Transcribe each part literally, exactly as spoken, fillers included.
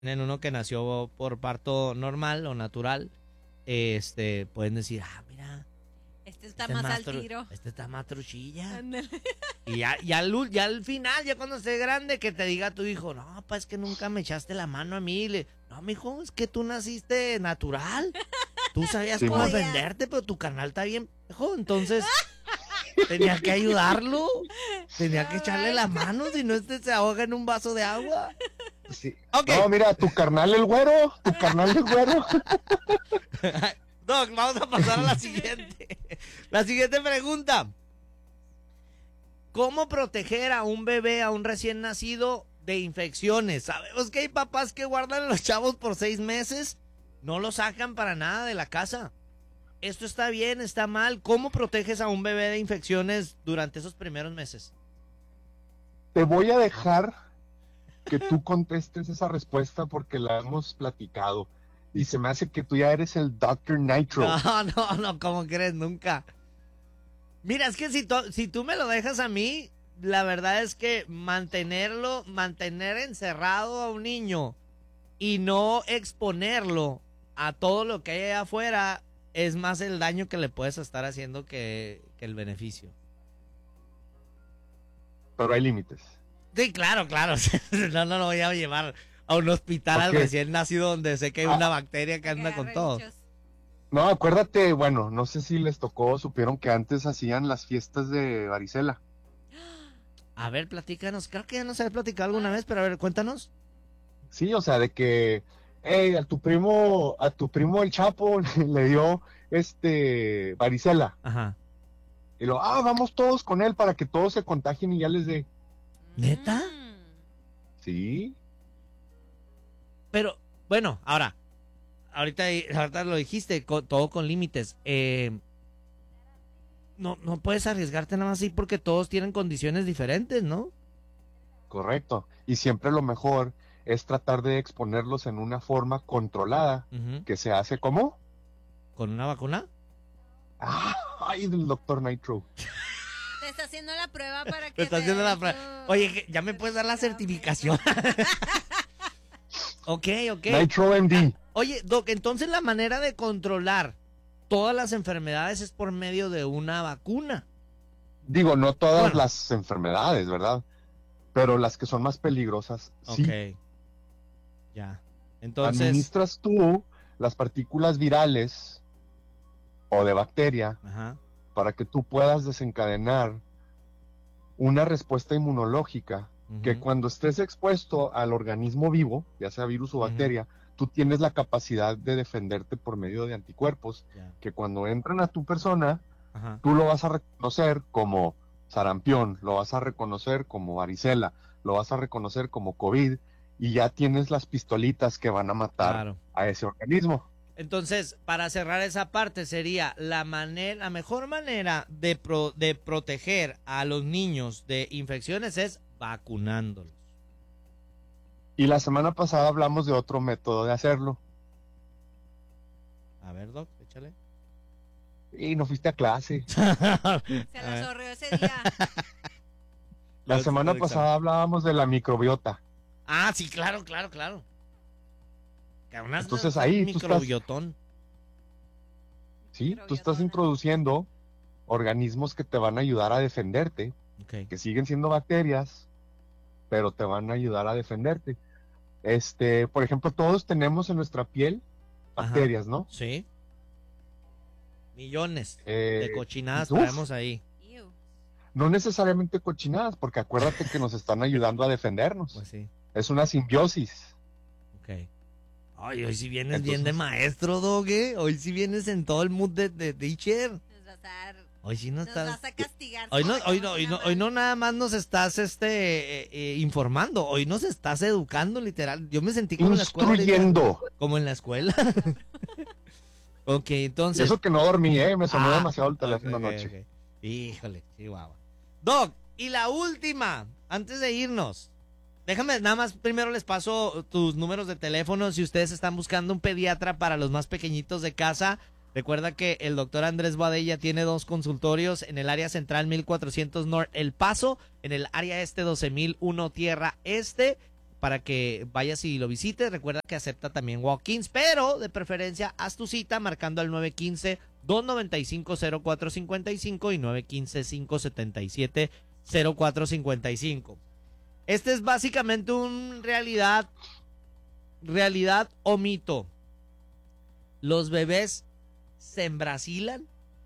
tienen uno que nació por parto normal o natural, este, pueden decir, ah, mira, Este está este más más al tru- tiro. este está más truchilla. Ándale. Y ya, ya, al, ul- ya al final, ya cuando esté grande, que te diga tu hijo, no, pa, es que nunca me echaste la mano a mí. Le, no, mijo, es que tú naciste natural. Tú sabías Sí, cómo mo- defenderte, pero tu canal está bien, hijo. Entonces, tenía que ayudarlo. Tenía que echarle la mano, si no este se ahoga en un vaso de agua. sí. Ok. No, mira, tu carnal el güero, tu carnal el güero. Doc, vamos a pasar a la siguiente. La siguiente pregunta. ¿Cómo proteger a un bebé, a un recién nacido, de infecciones? Sabemos que hay papás que guardan a los chavos por seis meses, no los sacan para nada de la casa. ¿Esto está bien, está mal? ¿Cómo proteges a un bebé de infecciones durante esos primeros meses? Te voy a dejar que tú contestes esa respuesta porque la hemos platicado. Y se me hace que tú ya eres el doctor Nitro. No, no, no, ¿cómo crees? Nunca. Mira, es que si, to- si tú me lo dejas a mí, la verdad es que mantenerlo, mantener encerrado a un niño y no exponerlo a todo lo que hay allá afuera es más el daño que le puedes estar haciendo que, que el beneficio. Pero hay límites. Sí, claro, claro. No, no lo voy a llevar a un hospital al Ok. recién nacido donde sé que hay Ah. una bacteria que anda con todo. Bichos. No, acuérdate, bueno, no sé si les tocó, supieron que antes hacían las fiestas de varicela. A ver, platícanos. Creo que ya nos había platicado alguna vez, pero a ver, cuéntanos. Sí, o sea, de que, hey, a tu primo, a tu primo el Chapo le dio, este, varicela. Ajá. Y lo, ah, vamos todos con él para que todos se contagien y ya les dé. ¿Neta? Mm. Sí, Pero, bueno, ahora, ahorita, ahorita lo dijiste, con- todo con límites. Eh, no, no puedes arriesgarte nada más así porque todos tienen condiciones diferentes, ¿no? correcto. Y siempre lo mejor es tratar de exponerlos en una forma controlada, Ujú. que se hace como, ¿Con una vacuna? ah, ay, del doctor Nitro. Te está haciendo la prueba para que Me está te haciendo la den prueba. tu Oye, que ya me puedes dar la certificación. Ok, ok. Nitro M D. Oye, Doc, entonces la manera de controlar todas las enfermedades es por medio de una vacuna. Digo, no todas Bueno. las enfermedades, ¿verdad? Pero las que son más peligrosas, sí. Ok. Ya. Entonces. Administras tú las partículas virales o de bacteria Ajá. para que tú puedas desencadenar una respuesta inmunológica Ujú. que cuando estés expuesto al organismo vivo, ya sea virus o Ujú. bacteria, tú tienes la capacidad de defenderte por medio de anticuerpos Ya. que cuando entran a tu persona, Ajá. tú lo vas a reconocer como sarampión, lo vas a reconocer como varicela, lo vas a reconocer como COVID y ya tienes las pistolitas que van a matar Claro. a ese organismo. Entonces, para cerrar esa parte, sería la manera, la mejor manera de, pro- de proteger a los niños de infecciones es vacunándolos. Y la semana pasada hablamos de otro método de hacerlo. A ver, Doc, échale. Y no fuiste a clase. Se la sorrió ese día. La Los- semana los pasada hablábamos de la microbiota. Ah, sí, claro, claro, claro. Que aún así Entonces es un ahí tú estás- microbiotón. Sí, tú estás Microbiotona. introduciendo organismos que te van a ayudar a defenderte, Ok. que siguen siendo bacterias, pero te van a ayudar a defenderte. Este, por ejemplo, todos tenemos en nuestra piel Ajá. bacterias, ¿no? Sí. Millones Eh, de cochinadas uf. traemos ahí. Ew. No necesariamente cochinadas, porque acuérdate que nos están ayudando a defendernos. Pues sí. Es una simbiosis. Ok. Ay, hoy sí vienes bien Entonces- de maestro, Doc, ¿eh? Hoy sí vienes en todo el mood de, de teacher. Nos vas a dar- Hoy sí no nos estás. vas a castigar. Hoy no, si hoy no, sacamos hoy no, una hoy no mal. nada más nos estás este eh, eh, informando, hoy nos estás educando literal. Yo me sentí como en la escuela. ahorita. Instruyendo. Como en la escuela. Ok, Y entonces. eso que no dormí, ¿eh? Me sonó Ah, demasiado el teléfono ok, ok, anoche. ok. Híjole, chihuahua. Doc, y la última, antes de irnos. Déjame, nada más primero les paso tus números de teléfono si ustedes están buscando un pediatra para los más pequeñitos de casa. Recuerda que el doctor Andrés Badella tiene dos consultorios en el área central mil cuatrocientos North El Paso, en el área este doce mil uno Tierra Este. para que vayas y lo visites. Recuerda que acepta también walk-ins, pero de preferencia haz tu cita marcando al nueve uno cinco, dos nueve cinco, cero cuatro cinco cinco y nueve uno cinco, cinco siete siete, cero cuatro cinco cinco. Este es básicamente un realidad, realidad o mito. ¿Los bebés se embrasilan?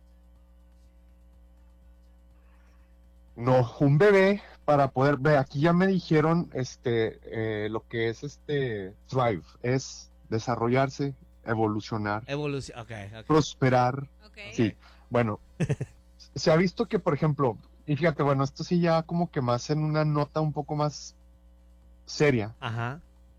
No, un bebé para poder ver, aquí ya me dijeron este eh, lo que es este thrive, es desarrollarse, evolucionar, Evolución. Ok, ok. prosperar. Ok. Sí, bueno, se ha visto que, por ejemplo, y fíjate, bueno, esto sí ya como que más en una nota un poco más seria, Ajá.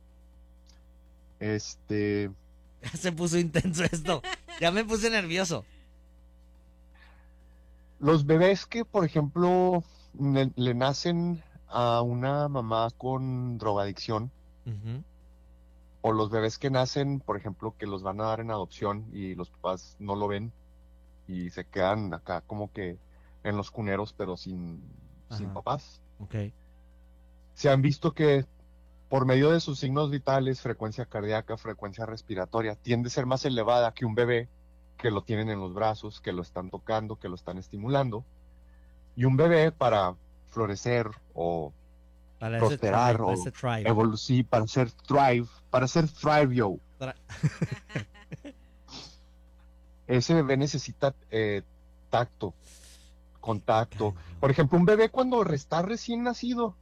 este, Ya se puso intenso esto. Ya me puse nervioso. los bebés que, por ejemplo, le, le nacen a una mamá con drogadicción, Ujú. o los bebés que nacen, por ejemplo, que los van a dar en adopción y los papás no lo ven y se quedan acá como que en los cuneros, pero sin, sin Ajá. papás. Ok. Se han visto que por medio de sus signos vitales, frecuencia cardíaca, frecuencia respiratoria, tiende a ser más elevada que un bebé que lo tienen en los brazos, que lo están tocando, que lo están estimulando. Y un bebé para florecer o Para ese prosperar tribe, para o ese tribe. evolucionar, para ser thrive, para ser thrive yo, Tra- ese bebé necesita eh, tacto, contacto. Cañón. Por ejemplo, un bebé cuando está recién nacido,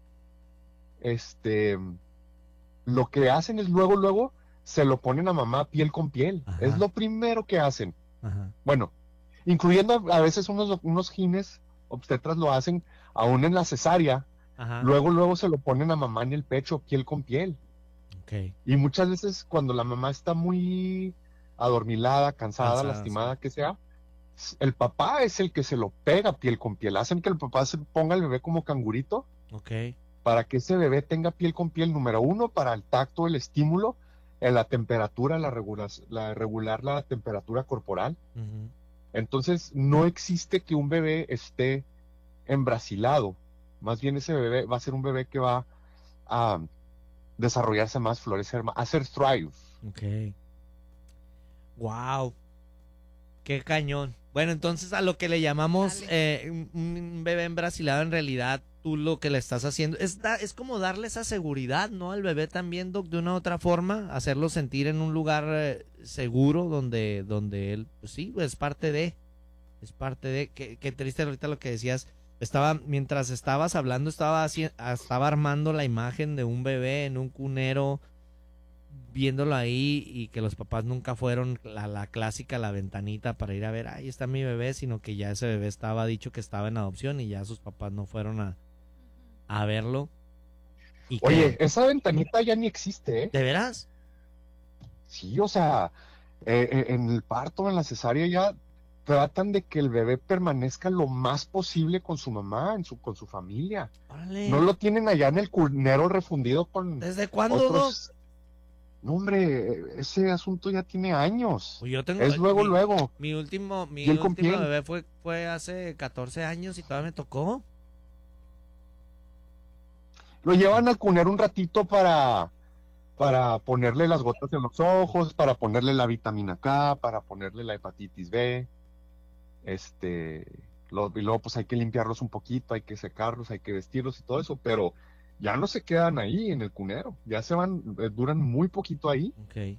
este, lo que hacen es luego, luego se lo ponen a mamá piel con piel. Ajá. Es lo primero que hacen. Ajá. Bueno, incluyendo a, a veces unos, unos gines obstetras lo hacen aún en la cesárea. Ajá. Luego, luego se lo ponen a mamá en el pecho, piel con piel. Ok. Y muchas veces cuando la mamá está muy adormilada, cansada, Cansada, lastimada, sí. que sea, el papá es el que se lo pega piel con piel. Hacen que el papá se ponga al bebé como cangurito Ok. para que ese bebé tenga piel con piel, número uno, para el tacto, el estímulo, en la temperatura, la, regula- la regular la temperatura corporal. Ujú. Entonces, no existe que un bebé esté embrasilado. Más bien ese bebé va a ser un bebé que va a desarrollarse más, florecer más, hacer thrive. Ok. Wow. Qué cañón. Bueno, entonces a lo que le llamamos Dale. eh, un, un bebé embrasilado, en realidad tú lo que le estás haciendo es, da- es como darle esa seguridad, ¿no? Al bebé también, Doc, de una u otra forma, hacerlo sentir en un lugar eh, seguro donde, donde él, pues sí, es parte de, es parte de, qué, qué triste ahorita lo que decías. Estaba, mientras estabas hablando, estaba, haci- estaba armando la imagen de un bebé en un cunero, viéndolo ahí y que los papás nunca fueron la, la clásica, la ventanita para ir a ver, ahí está mi bebé, sino que ya ese bebé estaba dicho que estaba en adopción y ya sus papás no fueron a, a verlo. ¿Y Oye, qué? esa ventanita ya ni existe, ¿eh? ¿De veras? Sí, o sea, eh, eh, en el parto, en la cesárea ya tratan de que el bebé permanezca lo más posible con su mamá, en su, con su familia. Órale. No lo tienen allá en el cunero refundido con ¿Desde cuándo, Doc? otros. No, hombre, ese asunto ya tiene años. Pues yo tengo, Es luego, mi, luego, mi último, mi piel con último piel. bebé fue, fue hace catorce años y todavía me tocó. Lo llevan al cunero un ratito para, para ponerle las gotas en los ojos, para ponerle la vitamina K, para ponerle la hepatitis B. Este, lo- y luego pues hay que limpiarlos un poquito, hay que secarlos, hay que vestirlos y todo eso, pero ya no se quedan ahí en el cunero, ya se van, eh, duran muy poquito ahí. Ok.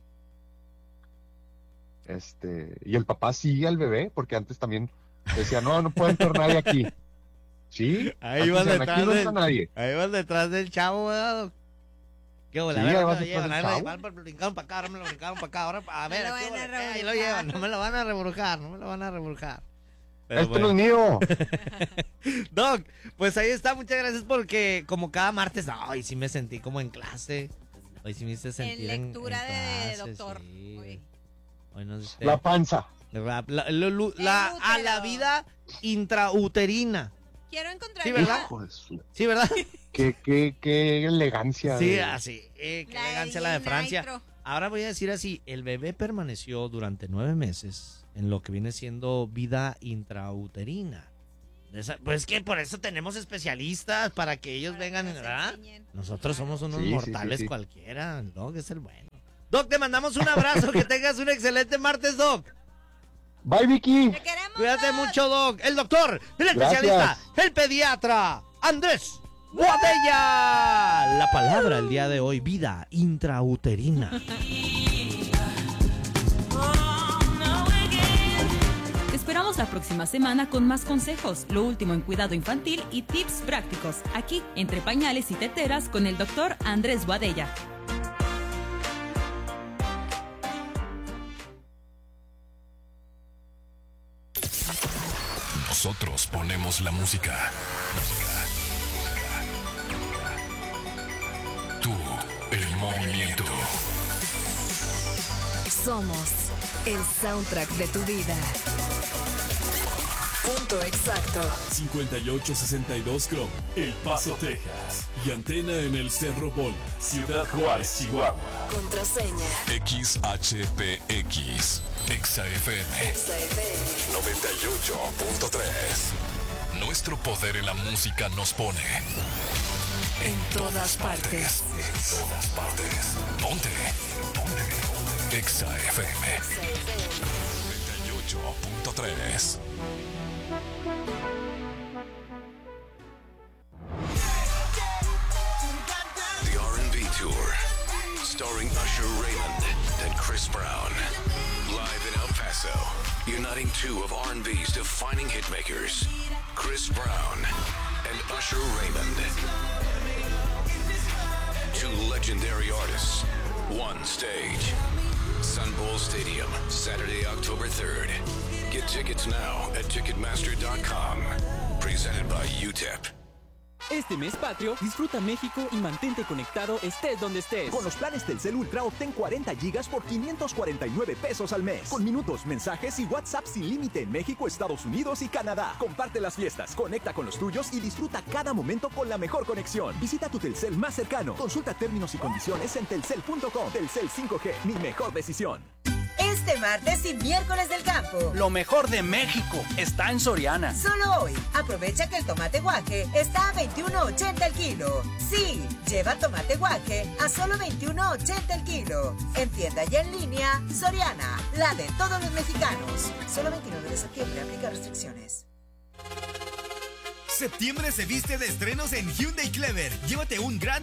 Este, y el papá sigue al bebé, porque antes también decía, no, no puede entrar nadie aquí. Sí, Ahí antes vas decían, aquí detrás no entra del, nadie. ahí vas detrás del chavo, ¿verdad, Doc? ¿Qué bola? Sí, A ver, ahí ¿dónde vas lo detrás llevan? del Ahí lo chavo. llevan, lo brincaron para acá, ahora me lo brincaron para acá, ahora a ver, lo ¿qué vayan a bola? Eh, ahí lo rebrujar. llevan, no me lo van a rebrujar, no me lo van a rebrujar. Pero Esto no bueno. es mío. Doc, pues ahí está, muchas gracias porque como cada martes, ay, sí me sentí como en clase. Hoy sí me hice sentir en, lectura en de clase, doctor, sí. hoy. Hoy nos diste La panza. la, la- lo- lo- la- El a la útero. vida intrauterina. Quiero encontrar Sí, ¿verdad? Hijo de su... Sí, ¿verdad? Qué, qué, qué elegancia. Sí, de- así. Eh, qué La elegancia la de Edie Francia. Nitro. Ahora voy a decir así, el bebé permaneció durante nueve meses en lo que viene siendo vida intrauterina. Esa- pues que por eso tenemos especialistas, para que ellos Para que vengan, nos ¿verdad? enseñen. Nosotros somos unos Sí, sí, mortales sí, sí. cualquiera. El Doc es el bueno. Doc, te mandamos un abrazo. Que tengas un excelente martes, Doc. Bye, Vicky. Te queremos. Cuídate Doc. mucho, Doc. El doctor, el Gracias. especialista, el pediatra, Andrés Boadella. La palabra el día de hoy, vida intrauterina. Te esperamos la próxima semana con más consejos, lo último en cuidado infantil y tips prácticos, aquí entre pañales y teteras con el doctor Andrés Boadella. Nosotros ponemos la música. Tú, el movimiento. Somos el soundtrack de tu vida. Punto exacto. cincuenta y ocho sesenta y dos Chrome, El Paso, Texas. Y antena en el Cerro Bola, Ciudad Juárez, Chihuahua. Contraseña. X H P X. Exa F M. Exa F M. noventa y ocho punto tres. Nuestro poder en la música nos pone En todas partes. En todas partes. Ponte. Ponte. Exa F M. Exa F M. noventa y ocho punto tres. The R and B Tour, starring Usher Raymond and Chris Brown. Live in El Paso, uniting two of R and B's defining hitmakers, Chris Brown and Usher Raymond. Two legendary artists, one stage. Sun Bowl Stadium, Saturday, October third. Get tickets now at Ticketmaster dot com. Presented by U T E P. Este mes patrio, disfruta México y mantente conectado estés donde estés. Con los planes Telcel Ultra obtén cuarenta gigas por quinientos cuarenta y nueve pesos al mes. Con minutos, mensajes y WhatsApp sin límite en México, Estados Unidos y Canadá. Comparte las fiestas, conecta con los tuyos y disfruta cada momento con la mejor conexión. Visita tu Telcel más cercano. Consulta términos y condiciones en telcel punto com. Telcel cinco G, mi mejor decisión. Este martes y miércoles del campo. Lo mejor de México está en Soriana. Solo hoy, aprovecha que el tomate guaje está a veintiuno ochenta el kilo. Sí, lleva tomate guaje a solo veintiuno ochenta el kilo. En tienda y en línea, Soriana, la de todos los mexicanos. Solo veintinueve de septiembre, aplica restricciones. Septiembre se viste de estrenos en Hyundai Clever. Llévate un gran